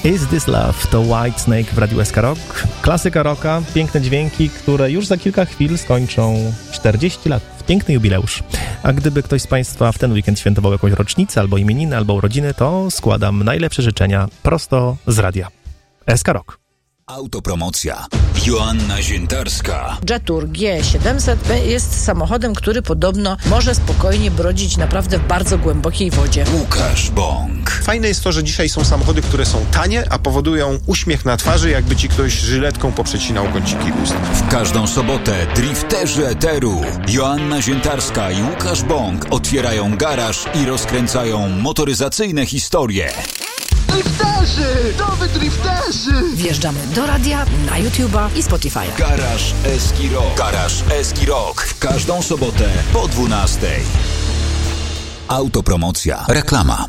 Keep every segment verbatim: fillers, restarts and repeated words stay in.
Is This Love to Whitesnake w Radiu S K Rock. Klasyka rocka, piękne dźwięki, które już za kilka chwil skończą czterdzieści lat. Piękny jubileusz. A gdyby ktoś z Państwa w ten weekend świętował jakąś rocznicę, albo imieniny, albo urodziny, to składam najlepsze życzenia prosto z radia. S K Rock. Autopromocja. Joanna Ziętarska. Jetour G siedemset jest samochodem, który podobno może spokojnie brodzić naprawdę w bardzo głębokiej wodzie. Łukasz Bąk. Fajne jest to, że dzisiaj są samochody, które są tanie, a powodują uśmiech na twarzy, jakby ci ktoś żyletką poprzecinał kąciki ust. W każdą sobotę drifterzy eteru Joanna Ziętarska i Łukasz Bąk otwierają garaż i rozkręcają motoryzacyjne historie. Drifterzy! Nowy drifterzy! Wjeżdżamy do radia, na YouTube'a i Spotify'a. Garaż Eski Rock. Garaż Eski Rock. W każdą sobotę po dwunastej. Autopromocja. Reklama.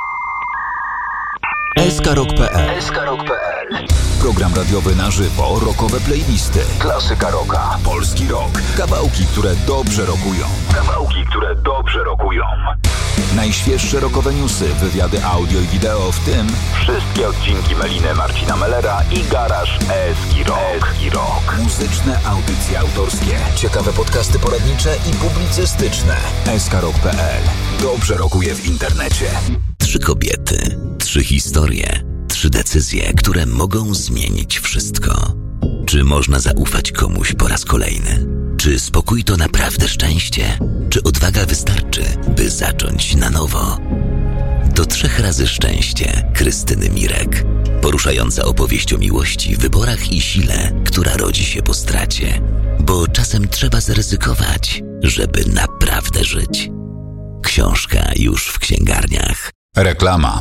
eskarok kropka pe el. eskarok kropka pe el. Program radiowy na żywo, rockowe playlisty. Klasyka rocka. Polski rock. Kawałki, które dobrze rockują. Kawałki, które dobrze rockują. Najświeższe rockowe newsy, wywiady audio i wideo, w tym wszystkie odcinki Meliny Marcina Mellera i Garaż Eski Rock. Eski Rock. Muzyczne audycje autorskie, ciekawe podcasty poradnicze i publicystyczne. eskarok kropka pe el. Dobrze rockuje w internecie. Trzy kobiety, trzy historie, trzy decyzje, które mogą zmienić wszystko. Czy można zaufać komuś po raz kolejny? Czy spokój to naprawdę szczęście? Czy odwaga wystarczy, by zacząć na nowo? To trzech razy szczęście Krystyny Mirek. Poruszająca opowieść o miłości, wyborach i sile, która rodzi się po stracie. Bo czasem trzeba zaryzykować, żeby naprawdę żyć. Książka już w księgarniach. Reklama.